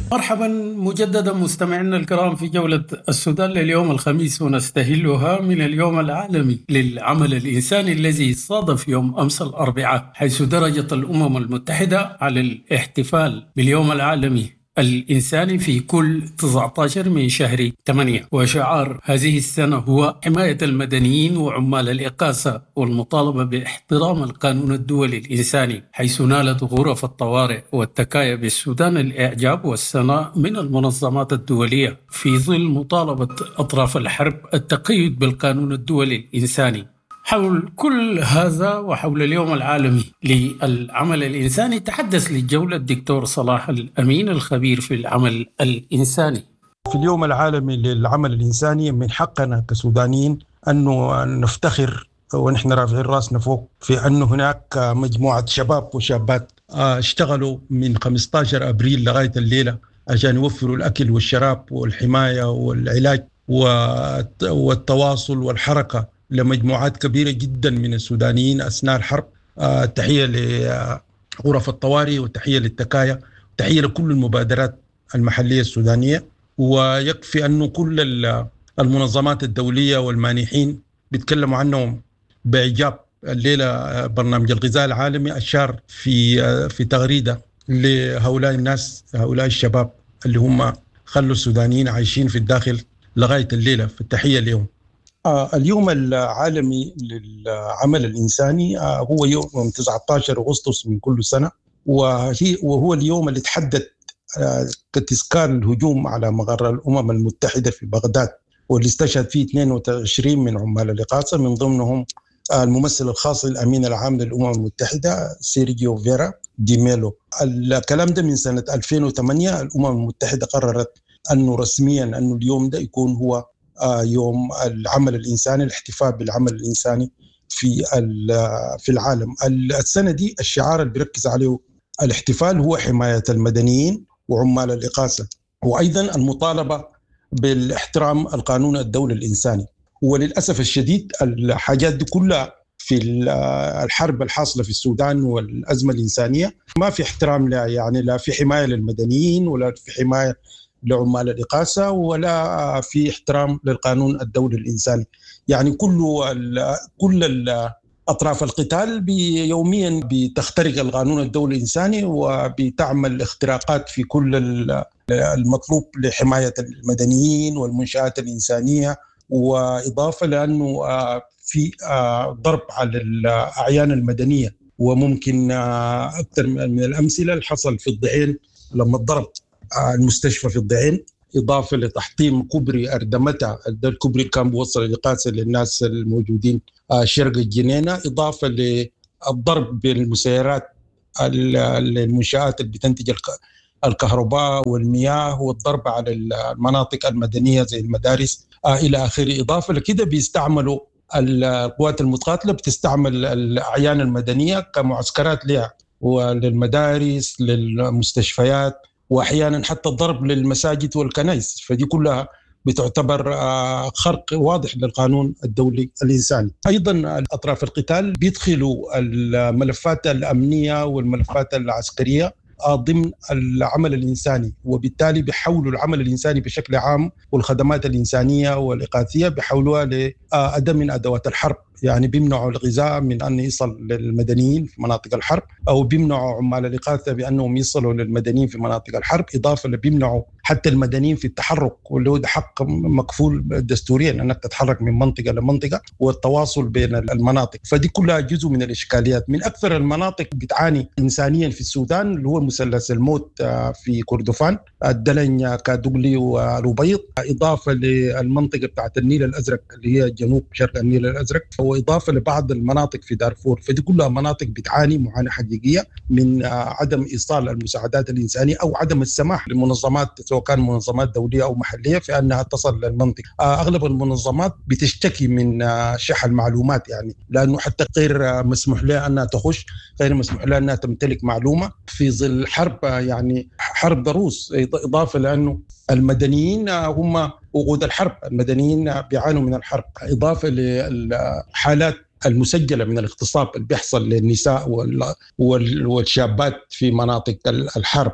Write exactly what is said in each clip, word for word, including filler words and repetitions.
مرحبا مجددا مستمعينا الكرام في جولة السودان لليوم الخميس، ونستهلها من اليوم العالمي للعمل الإنساني الذي صادف يوم أمس الأربعاء، حيث درجت الأمم المتحدة على الاحتفال باليوم العالمي الإنساني في كل تسعة عشر من شهر ثمانية. وشعار هذه السنة هو حماية المدنيين وعمال الإقاصة والمطالبة باحترام القانون الدولي الإنساني، حيث نالت غرف الطوارئ والتكايا بالسودان الإعجاب والثناء من المنظمات الدولية في ظل مطالبة أطراف الحرب التقيد بالقانون الدولي الإنساني. حول كل هذا وحول اليوم العالمي للعمل الإنساني تحدث للجولة الدكتور صلاح الأمين الخبير في العمل الإنساني. في اليوم العالمي للعمل الإنساني من حقنا كسودانيين أنه نفتخر ونحن رافعين راسنا فوق في أنه هناك مجموعة شباب وشابات اشتغلوا من خمسة عشر أبريل لغاية الليلة عشان يوفروا الأكل والشراب والحماية والعلاج والتواصل والحركة لمجموعات كبيرة جدا من السودانيين أثناء الحرب. آه، تحية لغرف الطوارئ وتحية للتكايا، تحية لكل المبادرات المحلية السودانية. ويكفي أنه كل المنظمات الدولية والمانحين بيتكلموا عنهم بإعجاب. الليلة برنامج الغذاء العالمي أشار في في تغريدة لهؤلاء الناس، هؤلاء الشباب اللي هم خلوا السودانيين عايشين في الداخل لغاية الليلة، في التحية اليوم. آه اليوم العالمي للعمل الإنساني آه هو يوم تسعة عشر أغسطس من كل سنة، وهي وهو اليوم اللي تحدد آه كتذكار الهجوم على مقر الأمم المتحدة في بغداد، واللي استشهد فيه اثنين وعشرين من عمال الإقاصة، من ضمنهم آه الممثل الخاص للأمين العام للأمم المتحدة سيرجيو فيرا دي ميلو. الكلام ده من سنة ألفين وثمانية الأمم المتحدة قررت أنه رسميا أنه اليوم ده يكون هو يوم العمل الإنساني، الاحتفال بالعمل الإنساني في في العالم. السنة دي الشعار اللي بيركز عليه الاحتفال هو حماية المدنيين وعمال الإقاصة، وأيضا المطالبة بالاحترام القانون الدولي الإنساني. وللأسف الشديد الحاجات دي كلها في الحرب الحاصلة في السودان والأزمة الإنسانية ما في احترام، لا يعني لا في حماية للمدنيين ولا في حماية لعمال الإقاصة ولا في احترام للقانون الدولي الإنساني. يعني كل كل أطراف القتال يوميا بتخترق القانون الدولي الإنساني وبتعمل اختراقات في كل المطلوب لحماية المدنيين والمنشآت الإنسانية، وإضافة لأنه في ضرب على الأعيان المدنية. وممكن أكثر من الأمثلة اللي حصل في الضعين لما ضرب المستشفى في الضعين، إضافة لتحطيم كوبري أردمتة، الكوبري كان بوصل الإقاصة للناس الموجودين شرق الجنينة، إضافة للضرب بالمسيرات المنشآت اللي بتنتج الكهرباء والمياه، والضرب على المناطق المدنية زي المدارس إلى آخره. إضافة لكده بيستعملوا القوات المتقاتلة بتستعمل الأعيان المدنية كمعسكرات لها وللمدارس للمستشفيات، وأحيانا حتى الضرب للمساجد والكنائس. فدي كلها بتعتبر خرق واضح للقانون الدولي الإنساني. أيضا أطراف القتال بيدخلوا الملفات الأمنية والملفات العسكرية ضمن العمل الإنساني، وبالتالي بيحولوا العمل الإنساني بشكل عام والخدمات الإنسانية والإغاثية بيحولوها لأداة من أدوات الحرب. يعني بيمنعوا الغذاء من أن يصل للمدنيين في مناطق الحرب، أو بيمنعوا عمال الإغاثة بأنهم يصلوا للمدنيين في مناطق الحرب، إضافة لبيمنعوا حتى المدنيين في التحرك، واللي هو حق مكفول دستوريا أنك تتحرك من منطقة لمنطقة والتواصل بين المناطق. فدي كلها جزء من الإشكاليات. من أكثر المناطق بتعاني إنسانيا في السودان اللي هو مثلث الموت في كردفان، الدلن، كادوغلي والأبيض، إضافة للمنطقة بتاعت النيل الأزرق اللي هي جنوب شرق النيل الأزرق، وإضافة لبعض المناطق في دارفور. فدي كلها مناطق بتعاني معاناة حقيقية من عدم إيصال المساعدات الإنسانية أو عدم السماح لمنظمات سواء كان منظمات دولية أو محلية في أنها تصل للمنطقة. أغلب المنظمات بتشتكي من شح المعلومات، يعني لأنه حتى غير مسموح لها أنها تخش، غير مسموح لها أنها تمتلك معلومة في ظل حرب، يعني حرب ضروس. إضافة لأنه المدنيين هم وقود الحرب، المدنيين بيعانوا من الحرب، إضافة لحالات المسجلة من الاغتصاب اللي بيحصل للنساء والشابات في مناطق الحرب،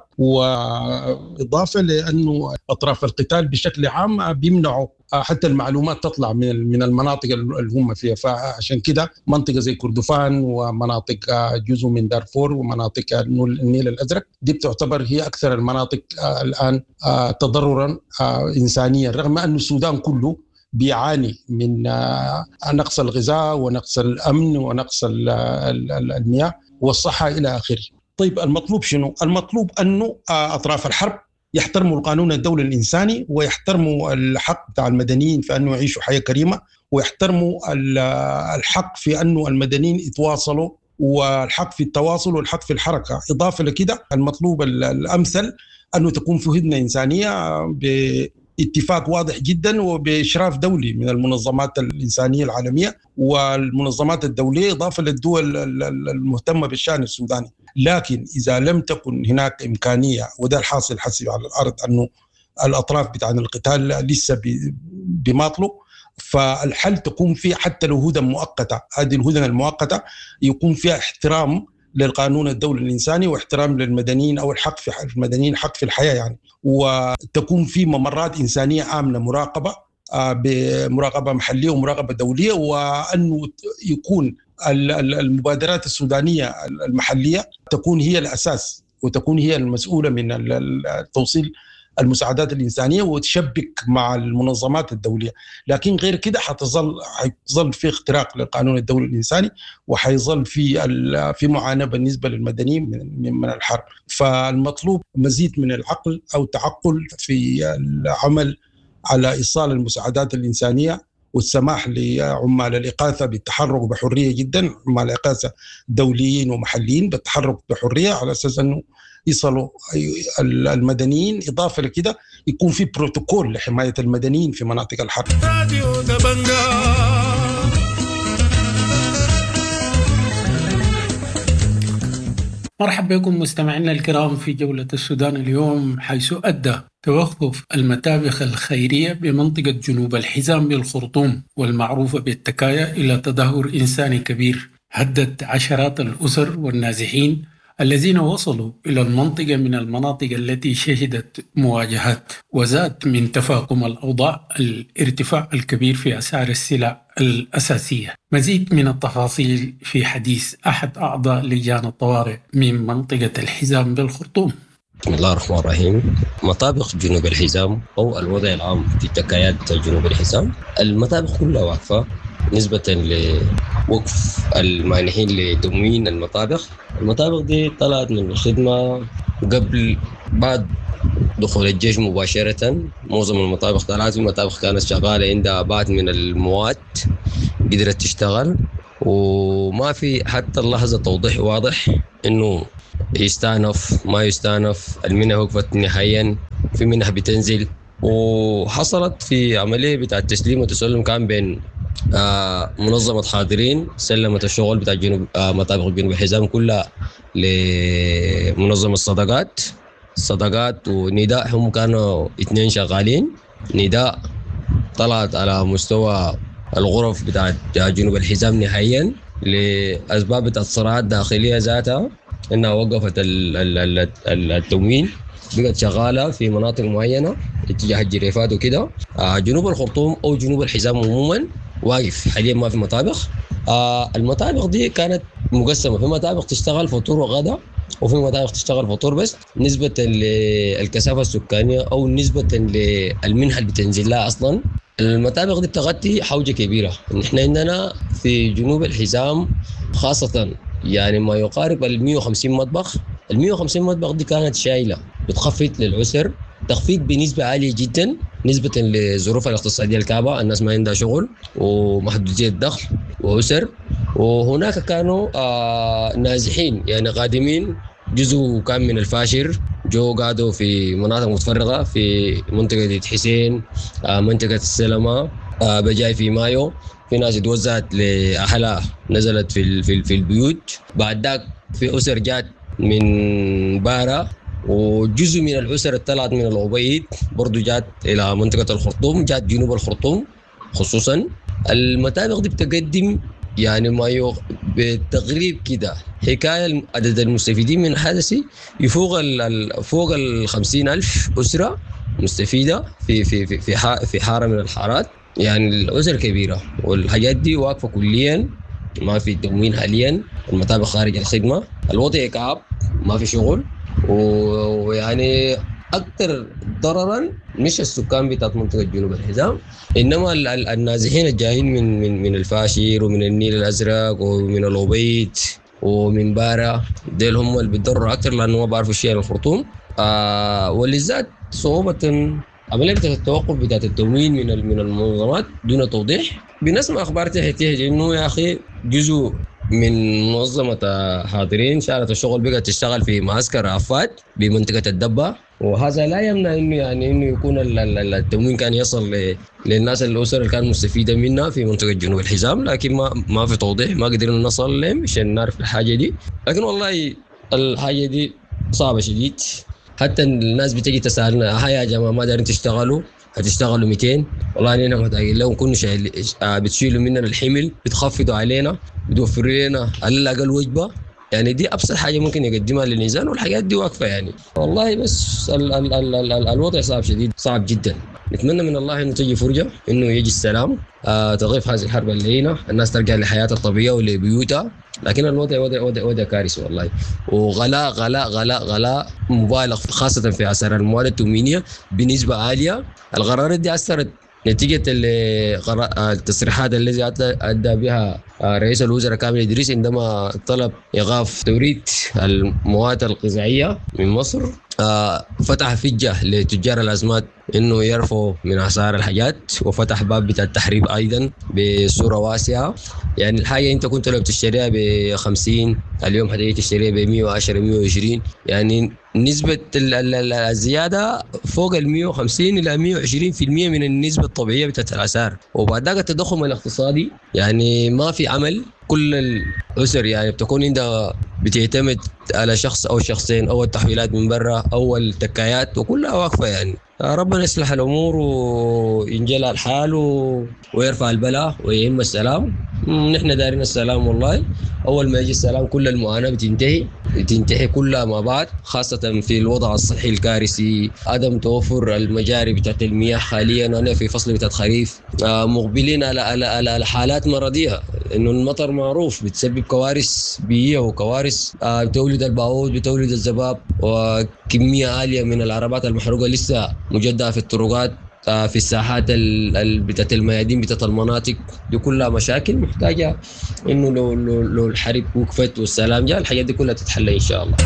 وإضافة لأنه أطراف القتال بشكل عام بيمنعوا حتى المعلومات تطلع من من المناطق اللي هم فيها. فعشان كده منطقة زي كردفان ومناطق جزء من دارفور ومناطق النيل الأزرق دي بتعتبر هي أكثر المناطق الآن تضررا إنسانيا، رغم أن السودان كله بيعاني من نقص الغذاء ونقص الأمن ونقص المياه والصحة إلى آخره. طيب المطلوب شنو؟ المطلوب أنه أطراف الحرب يحترموا القانون الدولي الإنساني ويحترموا الحق بتاع المدنيين في أنه يعيشوا حياة كريمة، ويحترموا الحق في أنه المدنيين يتواصلوا، والحق في التواصل والحق في الحركة. إضافة لكده المطلوب الأمثل أنه تكون في هدنة إنسانية باتفاق واضح جدا وبإشراف دولي من المنظمات الإنسانية العالمية والمنظمات الدولية، إضافة للدول المهتمة بالشأن السوداني. لكن إذا لم تكن هناك إمكانية، وده الحاصل حسب على الأرض أنه الأطراف بتاع القتال لسه بماطلوا، فالحل تكون فيه حتى لو هدنة مؤقتة، هذه الهدنة المؤقتة يكون فيها احترام للقانون الدولي الإنساني واحترام للمدنيين أو الحق في المدنيين حق في الحياة يعني، وتكون في ممرات إنسانية آمنة مراقبة بمراقبة محلية ومراقبة دولية، وأنه يكون المبادرات السودانية المحلية تكون هي الأساس وتكون هي المسؤولة من توصيل المساعدات الإنسانية وتشبك مع المنظمات الدولية. لكن غير كده حتظل حيظل في اختراق للقانون الدولي الإنساني، وحيظل في في معاناة بالنسبة للمدنيين من من الحرب. فالمطلوب مزيد من العقل أو تعقل في العمل على إيصال المساعدات الإنسانية والسماح لعمال الإغاثة بالتحرك بحرية جدا، عمال الإغاثة دوليين ومحليين بالتحرك بحرية على أساس أنه يصلوا المدنيين. إضافة لكده يكون في بروتوكول لحماية المدنيين في مناطق الحرب. مرحبا بكم مستمعينا الكرام في جولة السودان اليوم، حيث أدى توقف المتابخ الخيرية بمنطقة جنوب الحزام بالخرطوم والمعروفة بالتكايا إلى تدهور إنساني كبير هدد عشرات الأسر والنازحين الذين وصلوا إلى المنطقة من المناطق التي شهدت مواجهات. وزاد من تفاقم الأوضاع الارتفاع الكبير في أسعار السلع الأساسية. مزيد من التفاصيل في حديث أحد أعضاء لجان الطوارئ من منطقة الحزام بالخرطوم. بسم الله الرحمن الرحيم. مطابخ جنوب الحزام أو الوضع العام في تكايات جنوب الحزام، المطابخ كلها واقفة نسبة لوقف المانحين لتموين المطابخ. المطابخ دي طلعت من الخدمة قبل بعد دخول الجيش مباشرة. معظم المطابخ طلعت، المطابخ كانت شغالة عندها بعض من المواد قدرت تشتغل، وما في حتى اللحظة توضيح واضح إنه يستأنف ما يستأنف. المنح وقفت نهائيا، في منح بتنزل، وحصلت في عملية بتاع التسليم والتسلم كان بين آه منظمة حاضرين سلمت الشغل بتاع جنوب آه مطابخ جنوب الحزام كلها لمنظمة الصدقات الصدقات ونداء. هم كانوا اثنين شغالين. نداء طلعت على مستوى الغرف بتاع جنوب الحزام نهائيا لأسباب بتاع صراعات داخلية ذاتها، انها وقفت التموين، بقت شغالة في مناطق معينة اتجاه الجريفات وكده. آه جنوب الخرطوم او جنوب الحزام عموما واقف حاليا، ما في مطابخ. آه المطابخ دي كانت مقسمة، في مطابخ تشتغل فطور وغدا، وفي مطابخ تشتغل فطور بس، نسبة للكثافة السكانية او نسبة للمنحة اللي بتنزل لها. اصلا المطابخ دي بتغطي حوجة كبيرة. نحن عندنا في جنوب الحزام خاصة يعني ما يقارب ال مئة وخمسين مطبخ. ال مئة وخمسين مطبخ دي كانت شايلة بتخفض للأسر تخفيض بنسبة عالية جدا نسبة للظروف الاقتصادية الكعبة. الناس ما عندها شغل ومحدودية الدخل وأسر، وهناك كانوا آه نازحين يعني قادمين. جزء كان من الفاشر جو قادوا في مناطق متفرقة في منطقة حسين، آه منطقة السلمة، آه بجاي في مايو. في ناس اتوزعت لأهلها نزلت في في في البيوت. بعد ذاك في أسر جات من بارا، وجزء من الأسر طلعت من العبيد برضو جات إلى منطقة الخرطوم، جات جنوب الخرطوم خصوصا. المطابخ دي بتقدم يعني ما يو بالتقريب كده حكاية عدد المستفيدين من الحدث يفوق ال فوق ال خمسين ألف أسرة مستفيدة في في في في في حارة من الحارات. يعني الأسر كبيرة والحاجات دي واقفة كليا، ما في تموين حاليا، المطابخ خارج الخدمة، الوضع كعب، ما في شغل. ويعني أكثر ضررا مش السكان بتاعت منطقة جنوب الحزام، إنما النازحين الجايين من من من الفاشير ومن النيل الأزرق ومن الأبيض ومن بارا، ديل هم اللي بيتضرروا أكثر لأنه ما بعرفوا شيء عن الخرطوم. آه ولذات صعوبة عملية التوقف بتاعت التموين من من المنظمات دون توضيح. بنسمع أخبار تحتيه إنه يا أخي جزء من منظمة حاضرين شارة الشغل بقت تشتغل في معسكر عفات بمنطقة الدبة، وهذا لا يمنع إنه يعني إنه يكون التموين كان يصل للناس الأسر اللي كانت مستفيدة منها في منطقة جنوب الحزام، لكن ما ما في توضيح، ما قدرنا نصل لهم عشان نعرف الحاجة دي. لكن والله الحاجة دي صعبة شديد، حتى الناس بتجي تسألنا هيا يا جماعة ما دارين تشتغلوا، هتشتغلوا مئتين، والله أنا محتاجين لهم كنا شايل بتشيلوا مننا الحمل، بتخفضوا علينا، بتوفروا لنا على الأقل وجبة. يعني دي أبسط حاجة ممكن يقدمها للإنسان، والحاجات دي واقفة يعني. والله بس ال ال ال ال ال الوضع صعب شديد، صعب جدا. نتمنى من الله إنه تجي فرجة، إنه يجي السلام، آه تغيف هذه الحرب اللينة، الناس ترجع لحياتها الطبيعية ولبيوتها. لكن الوضع وضع وضع وضع كارثي والله، وغلاء غلاء غلاء غلاء مبالغ خاصة في أسعار المواد التموينية بنسبة عالية. القرارات دي أثرت نتيجة التصريحات التي أدى بها رئيس الوزراء كامل إدريس عندما طلب إيقاف توريد المواد الغذائية من مصر. فتح فجة لتجار الأزمات إنه يرفعوا من أسعار الحاجات، وفتح باب بتاع التحريب أيضا بصورة واسعة. يعني الحاجة أنت كنت لو بتشتريها بخمسين اليوم هتيجي تشتريها بمية وعشرة مية وعشرين، يعني نسبة الزيادة فوق المية وخمسين إلى مية وعشرين في المية من النسبة الطبيعية بتاعت الأسعار. وبعد ذلك التضخم الاقتصادي، يعني ما في عمل، كل الأسر يعني بتكون عندها بتعتمد على شخص أو شخصين أو التحويلات من برا أو التكايات، وكلها واقفة. يعني ربنا يصلح الأمور وينجلها الحال ويرفع البلاء ويهم السلام. نحن دارين السلام والله، أول ما يجي السلام كل المعاناة بتنتهي بتنتهي كلها مع بعض، خاصة في الوضع الصحي الكارثي، عدم توفر المجاري بتاعت المياه حاليا. أنا في فصل بتاعت خريف مقبلين على على على حالات مرضية، إنه المطر معروف بتسبب كوارث بيئية وكوارث بتولد البعوض، بتولد الذباب، وكمية عالية من العربات المحروقة لسه مجددة في الطرقات، في الساحات بتاعت الميادين بتاعت المناطق دي، كلها مشاكل محتاجة إنه لو لو لو الحرب وقفت والسلام جاء الحاجات دي كلها تتحل إن شاء الله.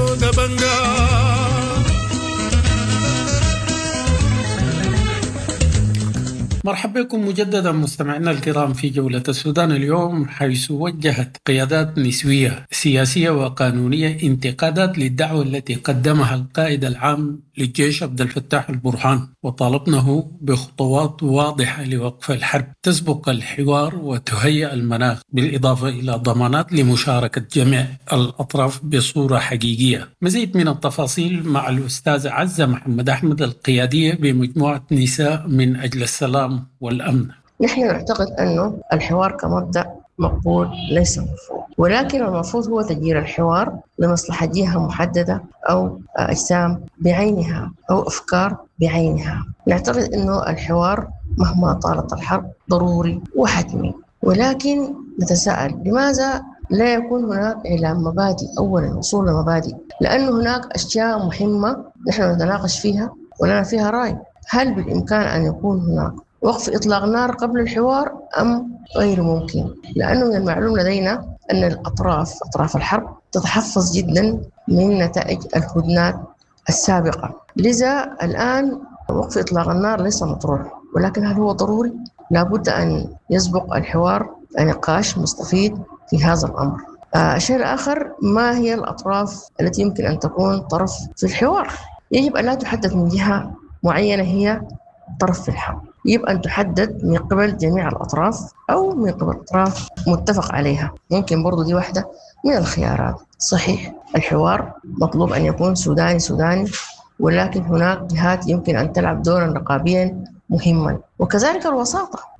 مرحبا بكم مجددا مستمعينا الكرام في جولة السودان اليوم، حيث وجهت قيادات نسوية سياسية وقانونية انتقادات للدعوة التي قدمها القائد العام للجيش عبد الفتاح البرهان، وطالبنه بخطوات واضحة لوقف الحرب تسبق الحوار وتهيئ المناخ، بالإضافة إلى ضمانات لمشاركة جميع الأطراف بصورة حقيقية. مزيد من التفاصيل مع الأستاذ عزة محمد أحمد، القيادية بمجموعة نساء من أجل السلام والأمن. نحن نعتقد أنه الحوار كمبدأ مقبول ليس مفروض، ولكن المفروض هو تغيير الحوار لمصلحة جهة محددة أو أجسام بعينها أو أفكار بعينها. نعتقد أنه الحوار مهما طالت الحرب ضروري وحتمي، ولكن نتساءل لماذا لا يكون هناك إعلان مبادئ؟ أولا وصول لمبادئ، لأن هناك أشياء مهمة نحن نتناقش فيها ولنا فيها رأي. هل بالإمكان أن يكون هناك وقف إطلاق نار قبل الحوار أم غير ممكن؟ لأنه من المعلوم لدينا أن الأطراف أطراف الحرب تتحفظ جدا من نتائج الهدنات السابقة، لذا الآن وقف إطلاق النار ليس مطروح، ولكن هل هو ضروري؟ لابد أن يسبق الحوار نقاش مستفيد في هذا الأمر. الشيء الآخر، ما هي الأطراف التي يمكن أن تكون طرف في الحوار؟ يجب أن لا تحدد من جهة معينة هي طرف في الحرب، يجب أن تحدد من قبل جميع الأطراف أو من قبل أطراف متفق عليها. ممكن برضو دي واحدة من الخيارات. صحيح الحوار مطلوب أن يكون سوداني سوداني، ولكن هناك جهات يمكن أن تلعب دورا رقابيا مهما، وكذلك الوساطة.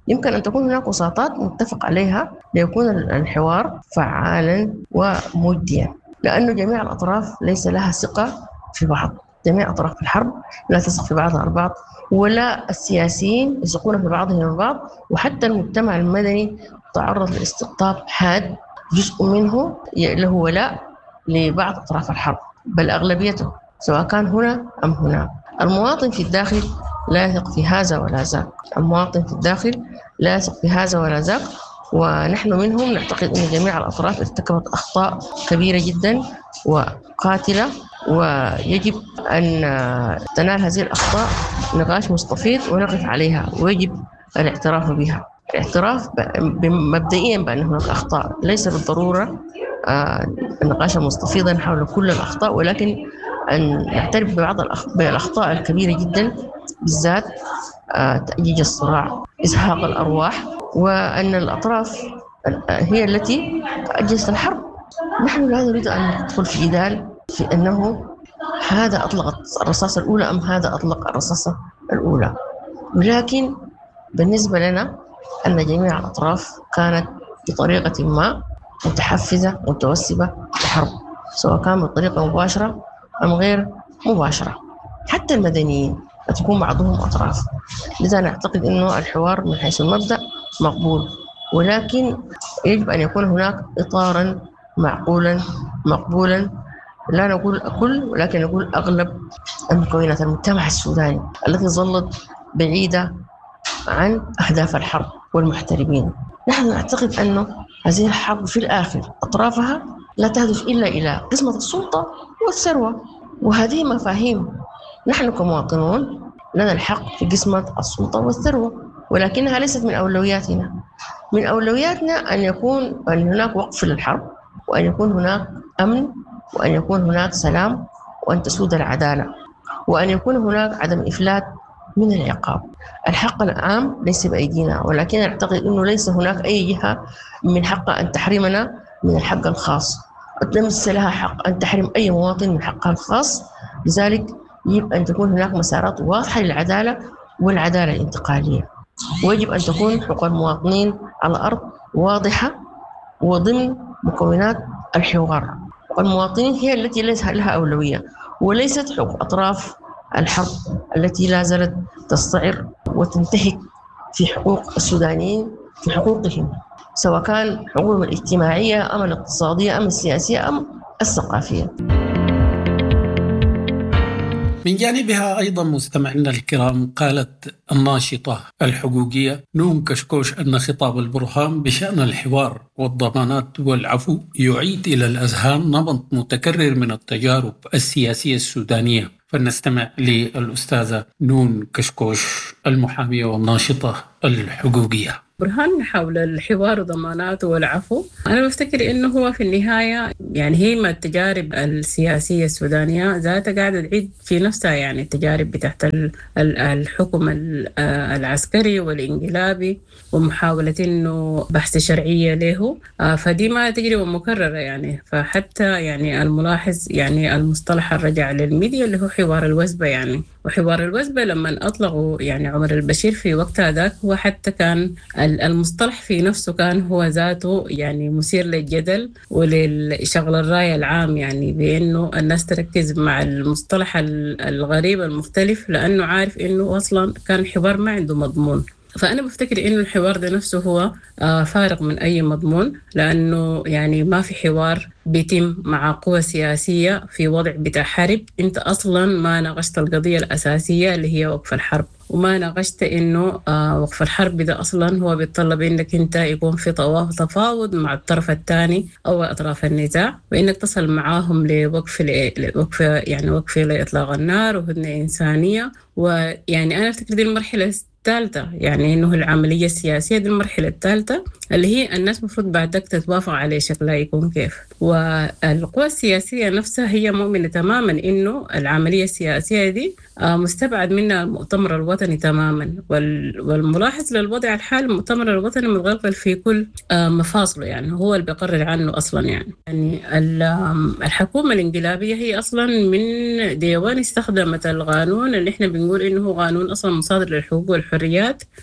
يمكن أن تكون هناك وساطات متفق عليها ليكون الحوار فعالا ومجديا، لأن جميع الأطراف ليس لها ثقة في بعض. جميع أطراف الحرب لا تثق في بعضها البعض، ولا السياسيين يثقون في بعضهم البعض، وحتى المجتمع المدني تعرض لاستقطاب حاد جزء منه له ولاء لبعض أطراف الحرب، بل أغلبيته سواء كان هنا أم هنا. المواطن في الداخل لا يثق في هذا ولا ذاك، المواطن في الداخل لا يثق في هذا ولا ذاك، ونحن منهم نعتقد أن جميع الأطراف ارتكبت أخطاء كبيرة جدا وقاتلة، ويجب أن تنال هذه الأخطاء نقاش مستفيض ونقف عليها، ويجب الاعتراف بها. الاعتراف مبدئيا بأن هناك أخطاء، ليس بالضرورة النقاش المستفيضا حول كل الأخطاء، ولكن أن نعترف ببعض الأخطاء الكبيرة جدا، بالذات تأجيج الصراع، إزهاق الأرواح، وأن الأطراف هي التي أجلت الحرب. نحن لا نريد أن ندخل في جدال في أنه هذا أطلق الرصاصة الأولى أم هذا أطلق الرصاصة الأولى، ولكن بالنسبة لنا أن جميع الأطراف كانت بطريقة ما متحفزة متوسبة لحرب، سواء كان بطريقة مباشرة أم غير مباشرة. حتى المدنيين تكون بعضهم أطراف. لذا نعتقد أنه الحوار من حيث المبدأ مقبول، ولكن يجب أن يكون هناك إطاراً معقولاً مقبولاً، لا نقول كل ولكن نقول أغلب المكونات المجتمع السوداني التي ظلت بعيدة عن أهداف الحرب والمحترمين. نحن نعتقد أنه هذه الحرب في الآخر أطرافها لا تهدف إلا إلى قسمة السلطة والثروة، وهذه مفاهيم نحن كمواطنون لنا الحق في قسمة السلطة والثروة، ولكنها ليست من أولوياتنا. من أولوياتنا أن يكون أن هناك وقف للحرب، وأن يكون هناك أمن، وأن يكون هناك سلام، وأن تسود العدالة، وأن يكون هناك عدم إفلات من العقاب. الحق العام ليس بأيدينا، ولكن أعتقد أنه ليس هناك أي جهة من حقها أن تحرمنا من الحق الخاص، ليس لها حق أن تحرم أي مواطن من حقه الخاص. لذلك يجب أن تكون هناك مسارات واضحة للعدالة والعدالة الانتقالية، ويجب أن تكون حقوق المواطنين على الأرض واضحة وضمن مكونات الحوار. والمواطنين هي التي ليس لها أولوية، وليست حقوق أطراف الحرب التي لا زالت تستعر وتنتهك في حقوق السودانيين، في حقوقهم سواء كان حقوقهم الاجتماعية أم الاقتصادية أم السياسية أم الثقافية. من جانبها أيضا مستمعينا الكرام، قالت الناشطة الحقوقية نون كشكوش أن خطاب البرهان بشأن الحوار والضمانات والعفو يعيد إلى الأذهان نمط متكرر من التجارب السياسية السودانية. فلنستمع للأستاذة نون كشكوش المحامية والناشطة الحقوقية. برهان حول الحوار وضمانات والعفو، أنا بفتكر إنه هو في النهاية يعني هي ما التجارب السياسية السودانية ذاتها قاعدة تعيد في نفسها، يعني التجارب بتاعت الحكم العسكري والإنقلابي ومحاولة إنه بحث شرعية له، فدي ما تجربة مكررة يعني. فحتى يعني الملاحظ يعني المصطلح الرجع للميديا اللي هو حوار الوزبة يعني، وحوار الوزبة لما أطلقوا يعني عمر البشير في وقتها ذاك، هو حتى كان المصطلح في نفسه كان هو ذاته يعني مثير للجدل وللشغل الرأي العام، يعني بأنه الناس تركز مع المصطلح الغريب المختلف، لأنه عارف أنه أصلا كان الحوار ما عنده مضمون. فأنا بفتكر إنه الحوار ده نفسه هو فارغ من أي مضمون، لأنه يعني ما في حوار بيتم مع قوى سياسية في وضع بتاع حرب. أنت أصلا ما ناقشت القضية الأساسية اللي هي وقف الحرب، وما ناقشت إنه وقف الحرب ده أصلا هو بيتطلب إنك أنت يكون في تفاوض مع الطرف الثاني أو أطراف النزاع، وإنك تصل معاهم لوقف لوقف يعني وقف لإطلاق النار وهدنة إنسانية. ويعني أنا أفتكر دي المرحلة الثالثة، يعني إنه العملية السياسية دي المرحلة الثالثة اللي هي الناس مفروض بعدك تتوافق عليه شكلها يكون كيف. والقوى السياسية نفسها هي مؤمنة تماما إنه العملية السياسية دي مستبعد منها المؤتمر الوطني تماما. والملاحظ للوضع الحالي المؤتمر الوطني متغلغل في كل مفاصله، يعني هو اللي بيقرر عنه أصلا. يعني يعني الحكومة الانقلابية هي أصلا من ديوان استخدمت القانون اللي احنا بنقول إنه هو قانون أصلا مصادر للحقوق والحريات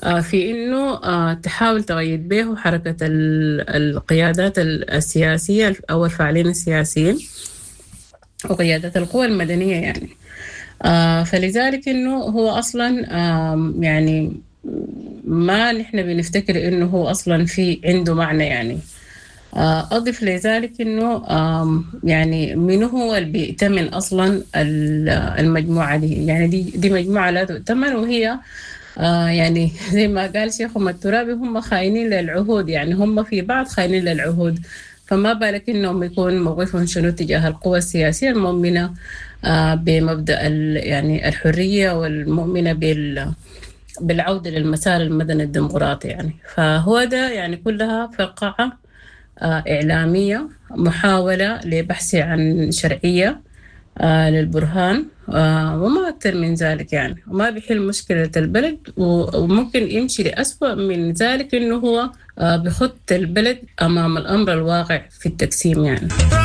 في إنه تحاول تغير به حركة القيادات السياسية أو الفاعلين السياسيين وقيادات القوى المدنية يعني. فلذلك إنه هو أصلا يعني ما نحن بنفتكر إنه هو أصلا في عنده معنى يعني. أضف لذلك إنه يعني من هو اللي بيأتمن أصلا المجموعة دي، يعني دي دي مجموعة لا تؤتمن، وهي يعني زي ما قال شيخهم الترابي هم خاينين للعهود، يعني هم في بعض خاينين للعهود، فما بالك إنهم يكون موقفهم شنو تجاه القوى السياسية المؤمنة بمبدأ يعني الحرية والمؤمنة بال بالعودة للمسار المدني الديمقراطي يعني. فهو ده يعني كلها فرقعة إعلامية، محاولة لبحث عن شرعية للبرهان وما أكثر من ذلك يعني، وما بيحل مشكلة البلد، وممكن يمشي لأسوأ من ذلك إنه هو بخط البلد أمام الأمر الواقع في التقسيم يعني.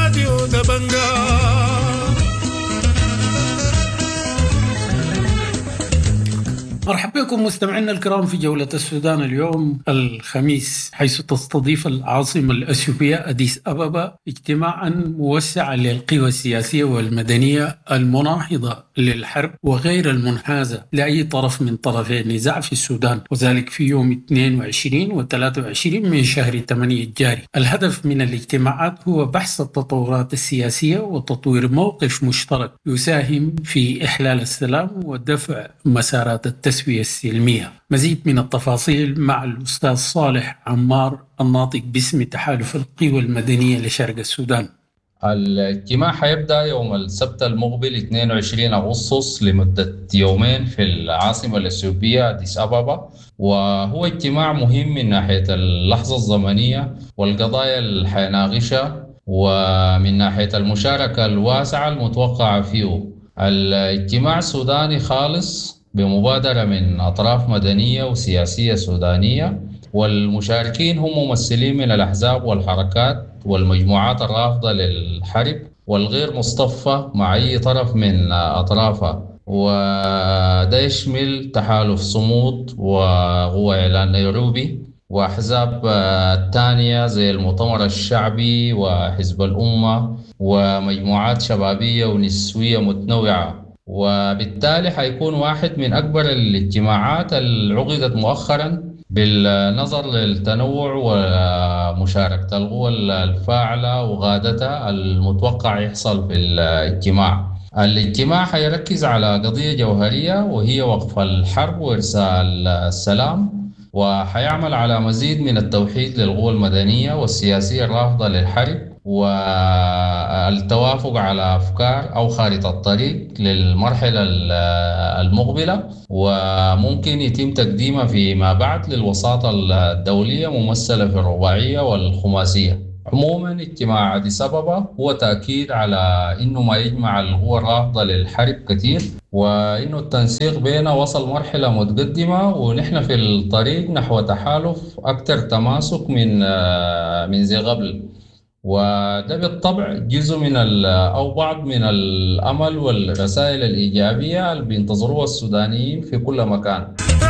مرحبا بكم مستمعينا الكرام في جولة السودان اليوم الخميس، حيث تستضيف العاصمة الأثيوبية أديس أبابا اجتماعا موسعا للقوى السياسية والمدنية المناهضة للحرب وغير المنحازة لأي طرف من طرفي النزاع في السودان، وذلك في يوم اثنين وعشرين و ثلاثة وعشرين من شهر ثمانية الجاري. الهدف من الاجتماعات هو بحث التطورات السياسية وتطوير موقف مشترك يساهم في إحلال السلام ودفع مسارات التسوية السلمية. مزيد من التفاصيل مع الأستاذ صالح عمار الناطق باسم تحالف القوى المدنية لشرق السودان. الاجتماع حيبدأ يوم السبت المقبل اثنين وعشرين أغسطس لمدة يومين في العاصمة الأثيوبية أديس أبابا، وهو اجتماع مهم من ناحية اللحظة الزمنية والقضايا اللي حيناقشها، ومن ناحية المشاركة الواسعة المتوقعة فيه. الاجتماع سوداني خالص بمبادرة من أطراف مدنية وسياسية سودانية، والمشاركين هم ممثلين من الأحزاب والحركات والمجموعات الرافضة للحرب والغير مصطفى مع أي طرف من أطرافها، وده يشمل تحالف صمود وقوى إعلان نيروبي وأحزاب تانية زي المؤتمر الشعبي وحزب الأمة ومجموعات شبابية ونسوية متنوعة. وبالتالي حيكون واحد من أكبر الاجتماعات اللي عقدت مؤخرا بالنظر للتنوع ومشاركة القوى الفاعلة وغادتها المتوقع يحصل في الاجتماع. الاجتماع حيركز على قضية جوهرية وهي وقف الحرب وإرسال السلام، وحيعمل على مزيد من التوحيد للقوى المدنية والسياسية الرافضة للحرب والتوافق على أفكار أو خارطة الطريق للمرحلة المقبلة، وممكن يتم تقديمها فيما بعد للوساطة الدولية ممثلة في الرباعية والخماسية. عموما اجتماع أديس أبابا هو تأكيد على إنه ما يجمع القوى الرافضة للحرب كثير، وإنه التنسيق بيننا وصل مرحلة متقدمة، ونحن في الطريق نحو تحالف أكثر تماسك من من زي قبل. وده بالطبع جزء من أو بعض من الأمل والرسائل الإيجابية اللي بينتظروها السودانيين في كل مكان.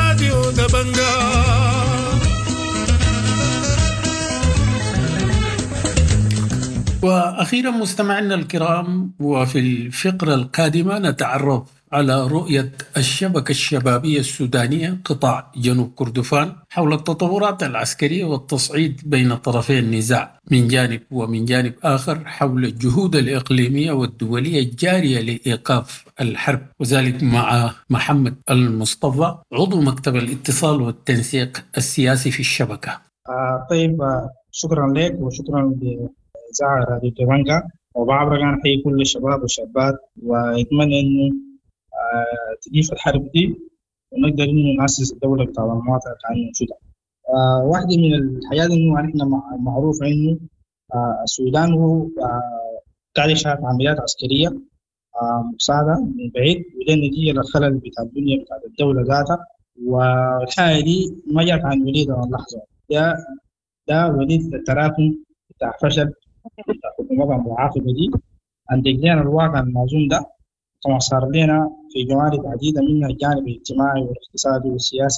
وأخيرا مستمعينا الكرام، وفي الفقرة القادمة نتعرف على رؤية الشبكة الشبابية السودانية قطاع جنوب كردفان حول التطورات العسكرية والتصعيد بين طرفي النزاع من جانب، ومن جانب آخر حول الجهود الإقليمية والدولية الجارية لإيقاف الحرب، وذلك مع محمد المصطفى عضو مكتب الاتصال والتنسيق السياسي في الشبكة. آه طيب آه شكرا لك وشكرا لإذاعة راديو تبانجا، وبعبر عن حي كل الشباب والشابات، ويتمنى إنه آه تجيف الحرب دي ونقدر إنه نأسس الدولة بتاع المواطن كأنه موجودة. آه واحدة من الحاجات إنه نحن معروف إنه آه السودان هو آه قاعد يشارك عمليات عسكرية آه مساعدة من بعيد، وده نتيجة للخلل بتاع الدنيا بتاع الدولة ذاتها، والحاجة دي ما جات عن وليد من لحظة، ده ده وليد التراكم بتاع فشل بتاع الحكومات المعاقبة دي. عندنا الواقع الموزون ده كما صار لنا في جوانب عديدة منها الجانب الاجتماعي والاقتصادي والسياسي،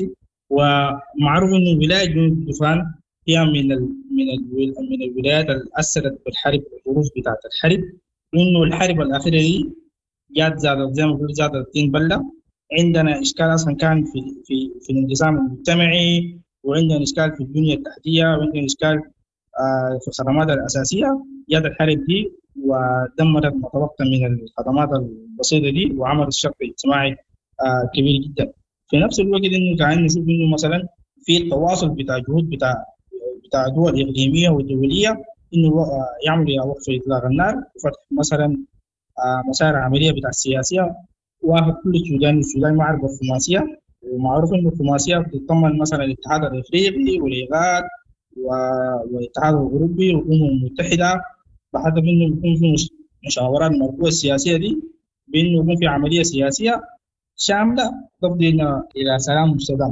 ومعروف إنه ولاية جنوب السودان هي من ال من ال من الولايات اللي أثرت بالحرب والظروف بتاعت الحرب، لأنه الحرب الأخيرة دي جات زادت زي ما بقول زادت الطين بلة. عندنا إشكال أصلا كان في في في الانقسام المجتمعي، وعندنا إشكال في البنية التحتية، وعندنا إشكال آه في الخدمات الأساسية. جات الحرب دي ودمرت ما تبقى من الخدمات البسيطة دي وعملت شق اجتماعي آه كبير جدا. في نفس الوقت إنه كان نشوف إنه مثلا في التواصل بتاع جهود بتاع بتاع دول إقليمية ودولية إنه يعملوا وقف إطلاق النار وفتح مثلا مسار عملية بتاع السياسية. وافق كل السودان السودان معرفة الخماسية، ومعروف إنه الخماسية بتتضمن مثلا الاتحاد الإفريقي والإيغاد والاتحاد الأوروبي والأمم المتحدة، بحيث إنه يكون في مشاورات المركوز السياسية دي بإنه يكون في عملية سياسية شاملة تفضي إلى سلام مستدام.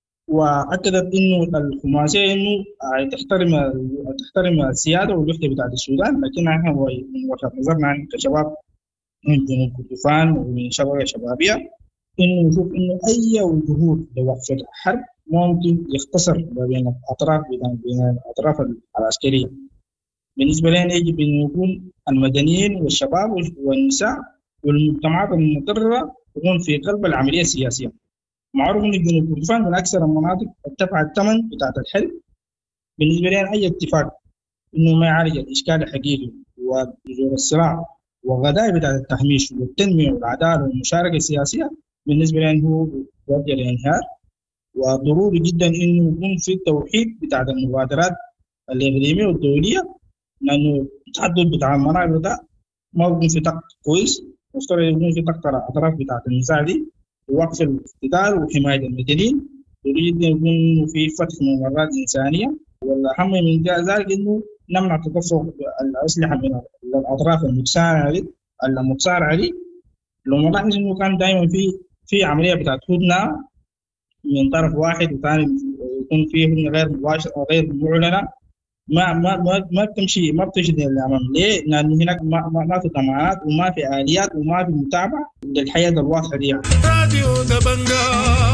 واكدت انه الخماسيه انه تحترم تحترم السياده والوحده بتاعت السودان، لكن احنا من وجهه نظرنا كشباب من جنوب كردفان ومن شباب شبابيه انه نشوف انه اي جهود لوقف الحرب ممكن يختصر بين الاطراف بين الاطراف العسكريه. بالنسبه لنا يجب ان يكون المدنيين والشباب والنساء والمجتمعات المضطره يكون في قلب العمليه السياسيه. معروف ان جنوب كردفان من اكثر المناطق ارتفع الثمن بتاعت الحرب. بالنسبه لنا اي اتفاق انه ما يعالج الاشكال الحقيقي وجذور الصراع والغداء بتاعت التهميش والتنميه والعداله والمشاركه السياسيه بالنسبه لنا هو يؤدي للانهيار. وضروري جدا انه يكون في توحيد بتاعت المبادرات الاقليميه والدوليه، لانه التحدث بتاع المناطق ده ما بيكون في طاقه كويس، مفترض يكون في طاقه الاطراف بتاعت النزاع دي ووقف الاقتتال وحماية المدنيين. يريد أن يكون في فتح ممرات إنسانية، والأهم من ذلك أنه نمنع تدفق الأسلحة من الأطراف المتصارعة دي المتصارعة دي. لو نلاحظ أنه كان دائما في في عملية بتاعت هدنة من طرف واحد وثاني يكون فيه هدنة غير مباشرة أو غير معلنة، ما ما ما ما بتمشي ما بتمشي للأمام. ليه؟ لأن هناك ما ما, ما في ضمانات وما في آليات وما في متابعة للحياة الواضحة دي. راديو دبنجا.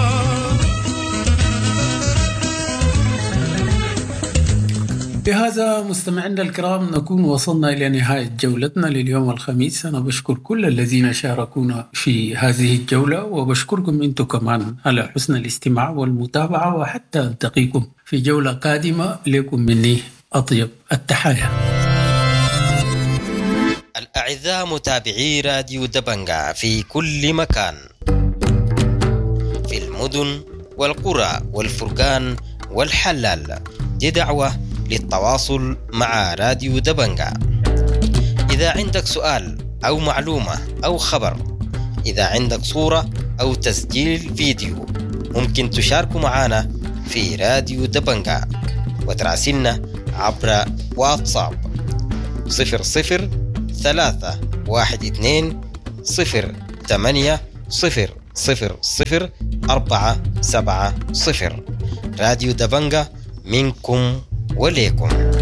بهذا مستمعينا الكرام نكون وصلنا إلى نهاية جولتنا لليوم الخميس. أنا بشكر كل الذين شاركونا في هذه الجولة، وبشكركم أنتم كمان على حسن الاستماع والمتابعة، وحتى ألتقيكم في جولة قادمة. لكم مني أطيب التحايا. الأعزاء متابعي راديو دبنجا في كل مكان، في المدن والقرى والفرقان والحلال، دي دعوة للتواصل مع راديو دبنجا. إذا عندك سؤال أو معلومة أو خبر، إذا عندك صورة أو تسجيل فيديو، ممكن تشاركوا معنا في راديو دبنجا وتراسلنا عبر واتساب صفر صفر ثلاثة واحد اثنين صفر ثمانية صفر صفر صفر أربعة سبعة صفر. راديو دبنجا منكم وليكم.